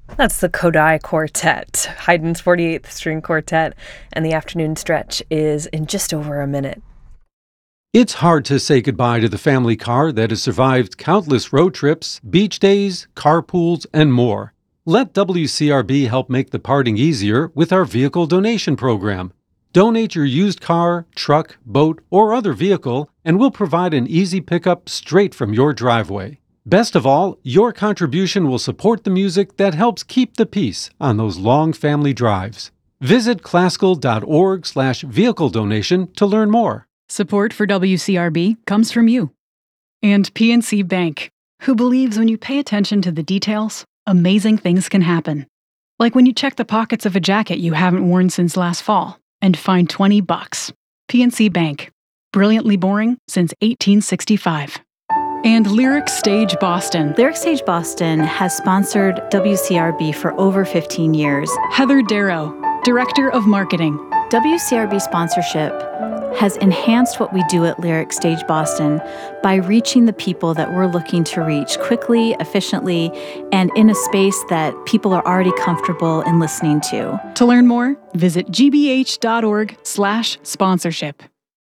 That's the Kodai Quartet, Haydn's 48th String Quartet, and the afternoon stretch is in just over a minute. It's hard to say goodbye to the family car that has survived countless road trips, beach days, carpools, and more. Let WCRB help make the parting easier with our vehicle donation program. Donate your used car, truck, boat, or other vehicle, and we'll provide an easy pickup straight from your driveway. Best of all, your contribution will support the music that helps keep the peace on those long family drives. Visit classical.org/vehicle donation to learn more. Support for WCRB comes from you. And PNC Bank, who believes when you pay attention to the details, amazing things can happen. Like when you check the pockets of a jacket you haven't worn since last fall and find $20. PNC Bank, brilliantly boring since 1865. And Lyric Stage Boston. Lyric Stage Boston has sponsored WCRB for over 15 years. Heather Darrow, Director of Marketing. WCRB sponsorship has enhanced what we do at Lyric Stage Boston by reaching the people that we're looking to reach quickly, efficiently, and in a space that people are already comfortable in listening to. To learn more, visit gbh.org/sponsorship.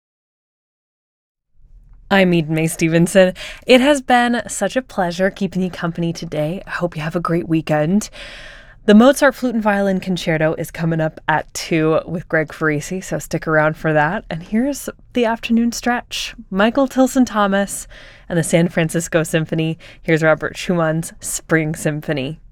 I'm Eden May Stevenson. It has been such a pleasure keeping you company today. I hope you have a great weekend. The Mozart Flute and Violin Concerto is coming up at 2 with Greg Farisi, so stick around for that. And here's the afternoon stretch. Michael Tilson Thomas and the San Francisco Symphony. Here's Robert Schumann's Spring Symphony.